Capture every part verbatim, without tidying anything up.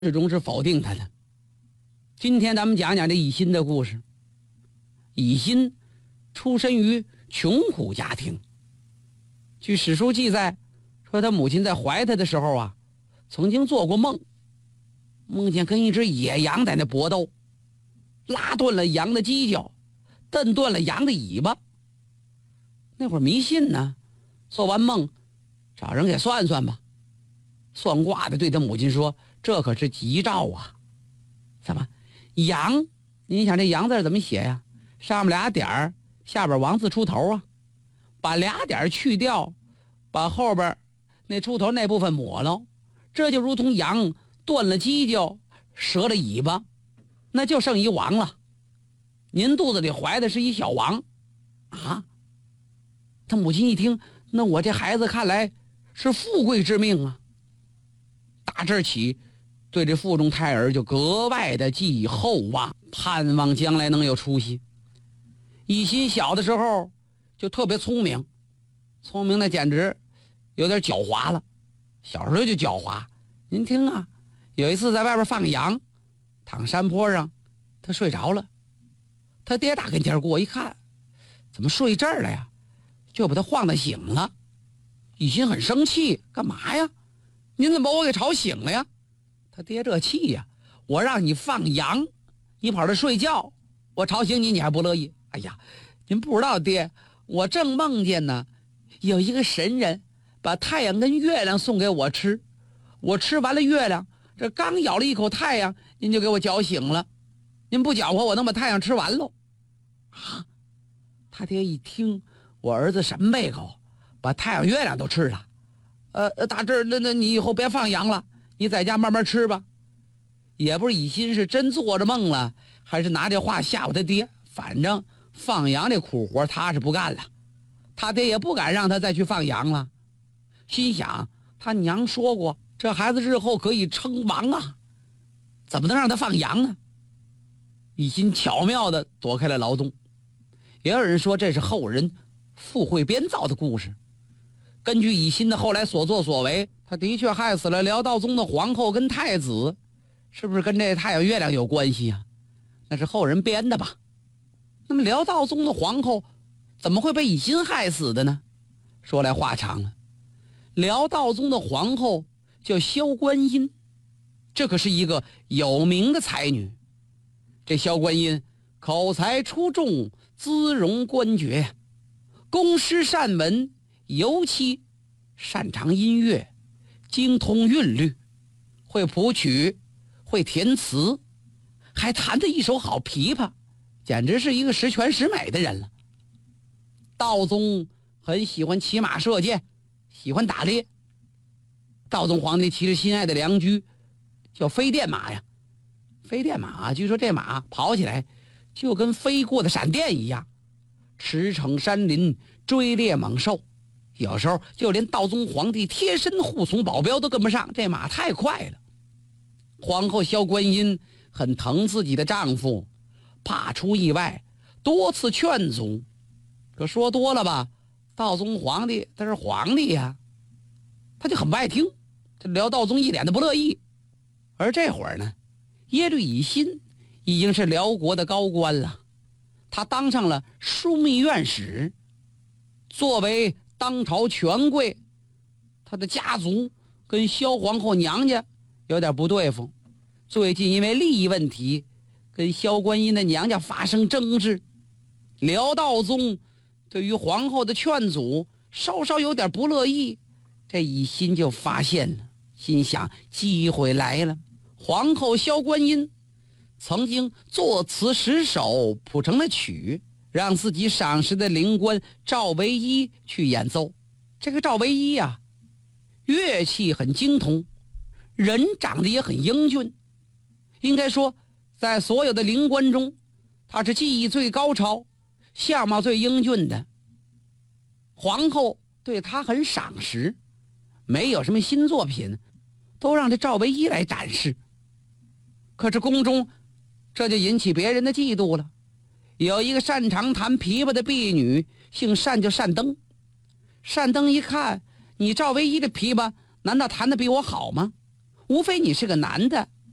始终是否定他的。今天咱们讲讲这乙辛的故事。乙辛出身于穷苦家庭，据史书记载说，他母亲在怀他的时候啊，曾经做过梦，梦见跟一只野羊在那搏斗，拉断了羊的犄角，蹬断了羊的尾巴。那会儿迷信呢，做完梦找人给算算吧。算卦的对他母亲说，这可是吉兆啊。怎么羊，你想这羊字怎么写呀？上面俩点儿，下边王字出头啊，把俩点去掉，把后边那出头那部分抹了，这就如同羊断了犄角，折了尾巴，那就剩一王了。您肚子里怀的是一小王啊。他母亲一听，那我这孩子看来是富贵之命啊。打这儿起，对这腹中胎儿就格外的寄以厚望，盼望将来能有出息。乙辛小的时候就特别聪明，聪明的简直有点狡猾了。小时候就狡猾，您听啊，有一次在外边放羊，躺山坡上，他睡着了，他爹打跟前过一看，怎么睡这儿了呀？就把他晃得醒了。乙辛很生气，干嘛呀？您怎么把我给吵醒了呀？他爹这气呀，我让你放羊，你跑这睡觉，我吵醒你，你还不乐意。哎呀，您不知道爹，我正梦见呢，有一个神人把太阳跟月亮送给我吃，我吃完了月亮，这刚咬了一口太阳，您就给我搅醒了。您不搅和我，能把太阳吃完喽。啊！他爹一听，我儿子什么胃口，把太阳月亮都吃了。呃，大志，那那你以后别放羊了，你在家慢慢吃吧。也不是乙辛是真做着梦了，还是拿这话吓唬他爹，反正放羊这苦活他是不干了。他爹也不敢让他再去放羊了，心想他娘说过，这孩子日后可以称王啊，怎么能让他放羊呢？乙辛巧妙地躲开了劳动。也有人说这是后人附会编造的故事。根据乙辛的后来所作所为，他的确害死了辽道宗的皇后跟太子，是不是跟这太阳月亮有关系啊？那是后人编的吧。那么辽道宗的皇后怎么会被乙辛害死的呢？说来话长了。辽道宗的皇后叫萧观音，这可是一个有名的才女。这萧观音口才出众，姿容官绝，工诗善文，尤其擅长音乐，精通韵律，会谱曲，会填词，还弹得一手好琵琶，简直是一个十全十美的人了。道宗很喜欢骑马射箭，喜欢打猎。道宗皇帝骑着心爱的良驹，叫飞电马呀。飞电马，据说这马跑起来就跟飞过的闪电一样，驰骋山林，追猎猛兽。有时候就连道宗皇帝贴身护从保镖都跟不上，这马太快了。皇后萧观音很疼自己的丈夫，怕出意外，多次劝阻。可说多了吧，道宗皇帝他是皇帝呀，他就很不爱听。这辽道宗一脸的不乐意。而这会儿呢，耶律乙辛已经是辽国的高官了，他当上了枢密院使。作为当朝权贵，他的家族跟萧皇后娘家有点不对付，最近因为利益问题跟萧观音的娘家发生争执。辽道宗对于皇后的劝阻稍稍有点不乐意，这乙辛就发现了，心想机会来了。皇后萧观音曾经作词十首，谱成了曲，让自己赏识的灵官赵唯一去演奏。这个赵唯一呀、啊，乐器很精通，人长得也很英俊，应该说在所有的灵官中，他是技艺最高超，相貌最英俊的。皇后对他很赏识，没有什么新作品都让这赵唯一来展示。可是宫中这就引起别人的嫉妒了。有一个擅长弹琵琶的婢女，姓单，叫单登。单登一看，你赵唯一的琵琶难道弹得比我好吗？无非你是个男的，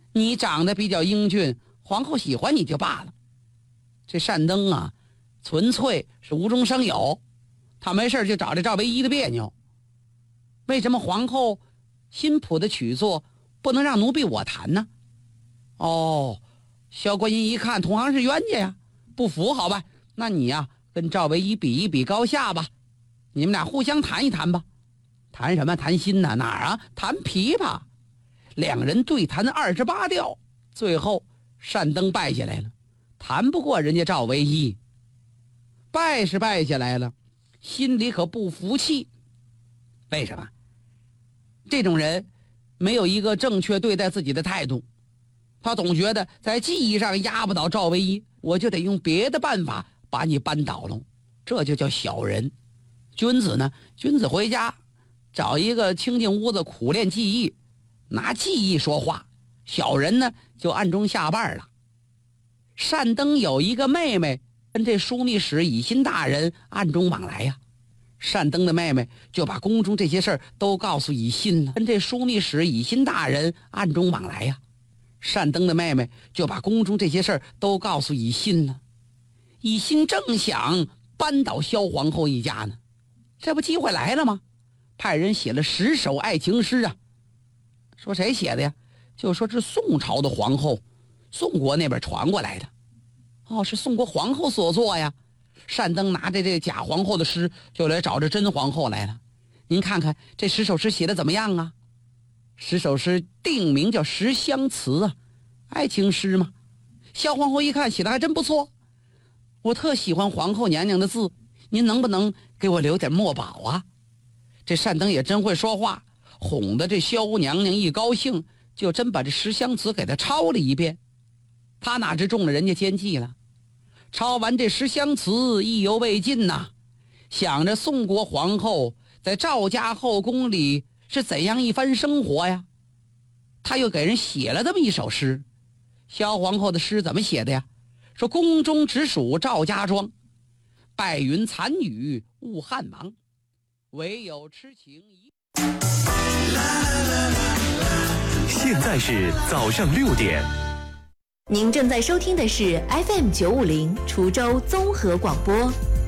你长得比较英俊，皇后喜欢你就罢了。这单登啊，纯粹是无中生有，他没事就找这赵唯一的别扭。为什么皇后新谱的曲作不能让奴婢我弹呢？哦，萧观音一看同行是冤家呀，不服好吧，那你呀、啊、跟赵唯一比一比高下吧，你们俩互相弹一弹吧。弹什么？弹心呢？哪儿啊？弹琵琶。两人对弹二十八调，最后单登败下来了，弹不过人家赵唯一。败是败下来了，心里可不服气。为什么？这种人没有一个正确对待自己的态度，他总觉得在技艺上压不倒赵唯一，我就得用别的办法把你扳倒了，这就叫小人。君子呢，君子回家找一个清净屋子苦练技艺，拿技艺说话。小人呢就暗中下绊了。单登有一个妹妹跟这枢密使以心大人暗中往来呀、啊，单登的妹妹就把宫中这些事儿都告诉以心了，跟这枢密使以心大人暗中往来呀、啊，单登的妹妹就把宫中这些事儿都告诉以心了。以心正想扳倒萧皇后一家呢，这不机会来了吗？派人写了十首爱情诗啊。说谁写的呀？就说是宋朝的皇后，宋国那边传过来的。哦，是宋国皇后所作呀。单登拿着这假皇后的诗就来找着真皇后来了。您看看这十首诗写的怎么样啊？十首诗定名叫十香词啊，爱情诗嘛。萧皇后一看写的还真不错，我特喜欢皇后娘娘的字，您能不能给我留点墨宝啊？这单登也真会说话，哄得这萧娘娘一高兴，就真把这十香词给他抄了一遍。他哪知中了人家奸计了，抄完这十香词意犹未尽呐、啊，想着宋国皇后在赵家后宫里是怎样一番生活呀，他又给人写了这么一首诗。萧皇后的诗怎么写的呀？说宫中只属赵家庄，败云残雨误汉忙，唯有痴情一。 现在是早上六点。 您正在收听的是 F M 九五零滁州综合广播。